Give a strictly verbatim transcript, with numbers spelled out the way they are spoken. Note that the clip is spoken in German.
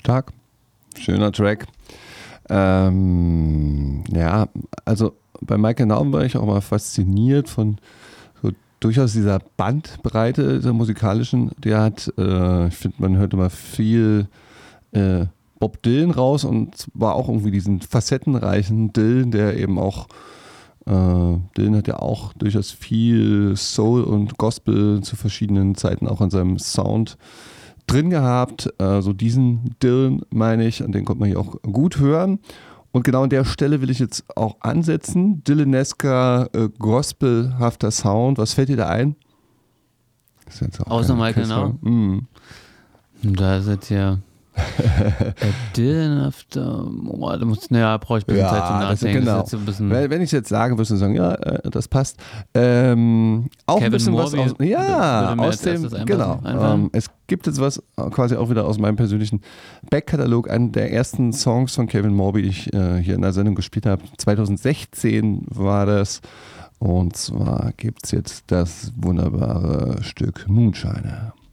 Stark. Schöner Track. Ähm, ja, also bei Michael Naum war ich auch mal fasziniert von so durchaus dieser Bandbreite der musikalischen, die er hat. Äh, ich finde, man hört immer viel äh, Bob Dylan raus und zwar auch irgendwie diesen facettenreichen Dylan, der eben auch äh, Dylan hat ja auch durchaus viel Soul und Gospel zu verschiedenen Zeiten auch in seinem Sound drin gehabt. Äh, so diesen Dylan meine ich, und den konnte man hier auch gut hören. Und genau an der Stelle will ich jetzt auch ansetzen. Dylanesker, äh, gospelhafter Sound. Was fällt dir da ein? Ist jetzt auch außer Michael Naum? Mm. Da ist jetzt ja Dylan after, oh, da muss, naja, brauche ich ein bisschen ja, Zeit zum Nachdenken. Genau. Das ist jetzt so ein wenn, wenn ich es jetzt sage, wirst du sagen, ja, äh, das passt. Ähm, auch Kevin ein bisschen Morby, was aus, ja, aus dem, genau. Ähm, es gibt jetzt was quasi auch wieder aus meinem persönlichen Backkatalog, einen der ersten Songs von Kevin Morby, die ich äh, hier in der Sendung gespielt habe. zwanzig sechzehn war das. Und zwar gibt es jetzt das wunderbare Stück Moonshiner.